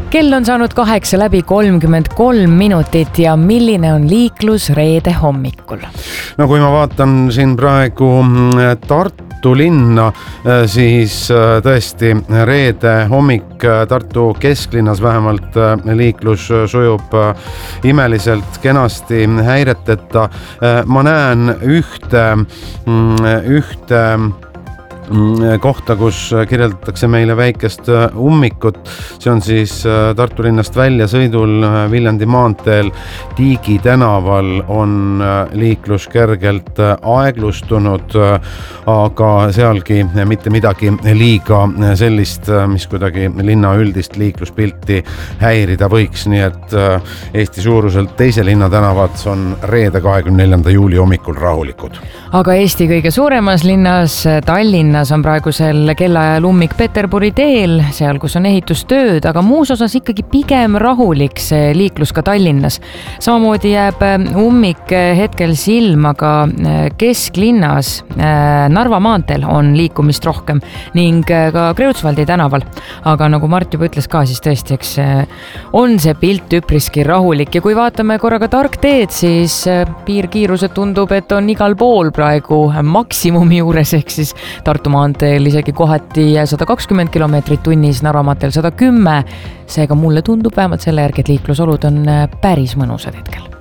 Kell on saanud 8 läbi 33 minutit ja milline on liiklus reede hommikul? No kui ma vaatan siin praegu Tartu linna, siis tõesti reede hommik Tartu kesklinnas vähemalt liiklus sujub imeliselt kenasti häireteta. Ma näen ühte kohta, kus kirjeldatakse meile väikest ummikut. See on siis Tartu linnast välja sõidul Viljandi maanteel Tiigi tänaval on liiklus kergelt aeglustunud, aga sealgi mitte midagi liiga sellist, mis kuidagi linna üldist liikluspilti häirida võiks, nii et Eesti suuruselt teise linna tänavad on reede 24. juuli hommikul rahulikud. Aga Eesti kõige suuremas linnas Tallinnas on praegusel kellaajal ummik Peterburi teel, seal kus on ehitustööd, aga muus osas ikkagi pigem rahulik see liiklus ka Tallinnas. Samamoodi jääb ummik hetkel silma ka kesklinnas Narva maanteel on liikumist rohkem ning ka Kreutzwaldi tänaval. Aga nagu Mart juba ütles ka, siis tõesti, eks on see pilt üpriski rahulik ja kui vaatame korraga tarkteed, siis piirkiirused tundub, et on igal pool praegu maksimumi juures, ehk siis Tartu maanteel isegi kohati 120 kilomeetrit tunnis, Narva maanteel 110. Seega mulle tundub vähemalt selle järgi, et liiklusolud on päris mõnusad hetkel.